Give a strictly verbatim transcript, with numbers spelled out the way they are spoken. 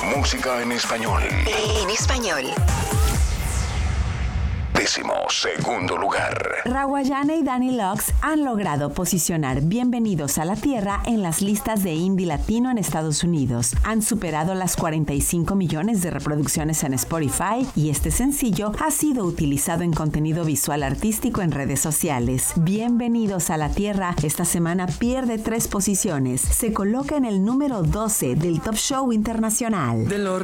Música en español. En español. Décimo segundo lugar. Rawayana y Danny Lux han logrado posicionar Bienvenidos a la Tierra en las listas de indie latino en Estados Unidos. Han superado las cuarenta y cinco millones de reproducciones en Spotify y este sencillo ha sido utilizado en contenido visual artístico en redes sociales. Bienvenidos a la Tierra esta semana pierde tres posiciones. Se coloca en el número doce del Top Show Internacional. De los